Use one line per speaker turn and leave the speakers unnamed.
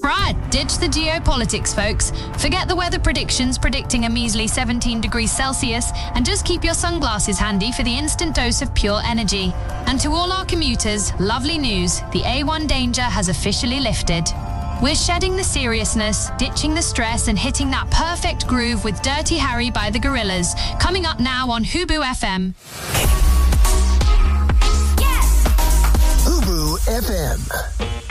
Right, ditch the geopolitics, folks. Forget the weather predictions predicting a measly 17 degrees Celsius, and just keep your sunglasses handy for the instant dose of pure energy. And to all our commuters, lovely news, the A1 danger has officially lifted. We're shedding the seriousness, ditching the stress, and hitting that perfect groove with Dirty Harry by the Gorillaz, coming up now on Hubu FM.
Hubu FM.